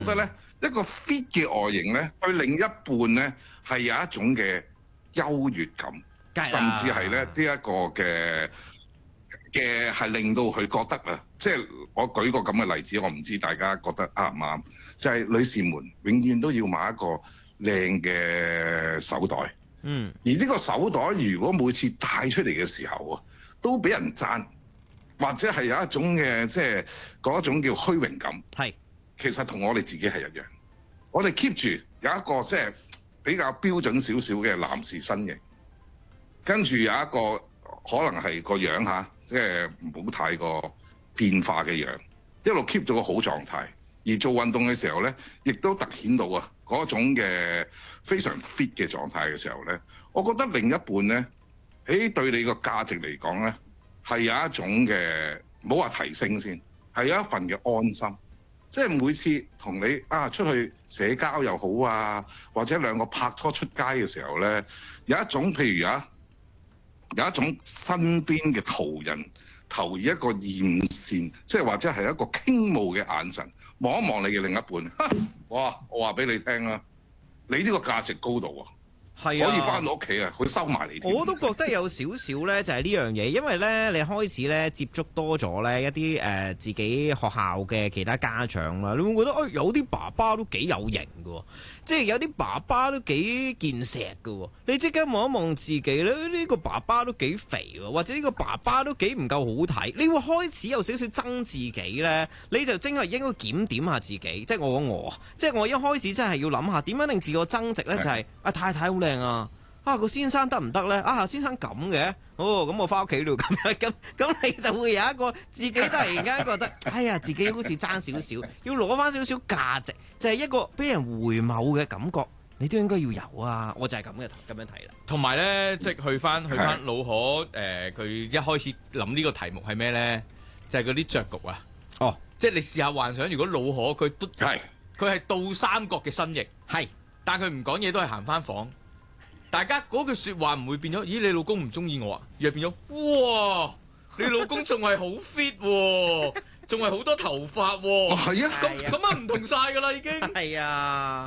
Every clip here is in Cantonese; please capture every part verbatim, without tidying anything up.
得咧一個 fit 嘅外形咧，對另一半咧係有一種嘅優越感，甚至係咧呢一個嘅嘅係令到佢覺得啊，即係我舉個咁嘅例子，我唔知大家覺得啱唔啱？就係女士們永遠都要買一個靚嘅手袋，嗯，而呢個手袋如果每次戴出嚟嘅時候啊，都俾人讚，或者係有一種嘅即係嗰一種叫虛榮感，係。其實同我哋自己係一樣，我哋 keep 住有一個即係比較標準少少嘅男士身形，跟住有一個可能係個樣嚇，即係唔好太過變化嘅樣，一路 keep 到個好狀態。而做運動嘅時候咧，亦都凸顯到啊嗰種嘅非常 fit 嘅狀態嘅時候咧，我覺得另一半咧喺對你個價值嚟講咧，係有一種嘅唔好話提升先，係有一份嘅安心。即係每次同你啊出去社交又好啊，或者兩個拍拖出街嘅時候咧，有一種譬如啊，有一種身邊嘅途人投以一個艷羨，即係或者係一個傾慕嘅眼神望一望你嘅另一半，哇！我話俾你聽啦，你呢個價值高度啊！係啊，可以翻到屋企啊，佢收埋你。 我都覺得有少少咧，就係呢樣嘢，因為咧你開始咧接觸多咗咧一啲誒、呃、自己學校嘅其他家長啦，你會覺得誒、哎、有啲爸爸都幾有型嘅，即係有啲爸爸都幾健碩嘅。你即刻望一望自己咧，呢、呢個爸爸都幾肥，或者呢個爸爸都幾唔夠好睇，你會開始有少少憎自己咧，你就真係應該檢點下自己。即係我我，即係我一開始真係要諗下點樣令自我增值咧，就係、是、啊太太好靚啊！啊個先生得唔得咧？啊先生咁嘅，哦咁我翻屋企度咁樣，咁咁你就會有一個自己突然間覺得，哎呀自己好似爭少少，要攞翻少少價值，就係、是、一個俾人回眸嘅感覺，你都應該要有啊！我就係咁嘅咁樣睇啦。 同埋咧，即係去翻去翻老可誒，佢、呃、一開始諗呢個題目係咩咧？就係嗰啲雀局啊！哦，即係你試下幻想，如果老可佢都係佢係倒三角嘅身形，係，但佢唔講嘢都係行翻房。大家嗰句説話唔會變咗，咦？你老公唔中意我啊？而係變咗，哇！你老公仲係好 fit 喎，仲係好多頭髮喎。係啊，咁咁啊唔同晒㗎啦，已經。係啊。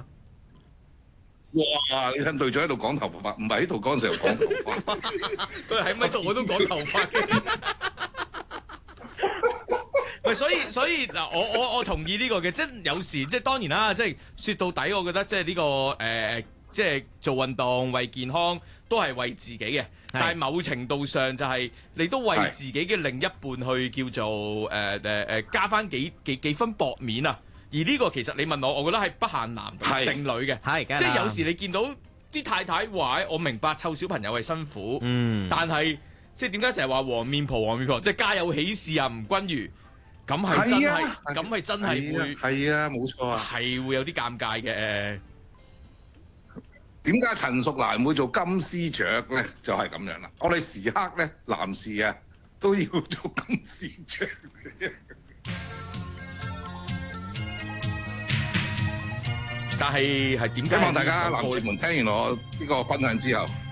哇！你睇隊長喺度講頭髮，唔係喺度嗰陣時候講頭髮。 佢喺咪度我都講頭髮嘅。喂，所以所以嗱，我我我同意呢個嘅，即係有時即係當然啦，即係説到底，我覺得即係呢個誒。呃即係做運動為健康都係為自己嘅，但係某程度上就係你都為自己嘅另一半去叫做誒誒誒加翻幾幾幾分薄面啊！而呢個其實你問我，我覺得係不限男定女嘅，即係有時你見到啲太太話，我明白湊小朋友係辛苦，嗯，但係即係點解成日話黃面婆黃面婆，即係家有喜事啊吳君如，咁係真係，咁係真係會係啊冇錯啊， 係會有啲尷尬嘅。 點解陳淑蘭會做金絲雀咧？就係、是、咁樣啦。我哋時刻咧，男士啊都要做金絲雀。 但係係點解？ 希望大家男士們聽完我呢個分享之後，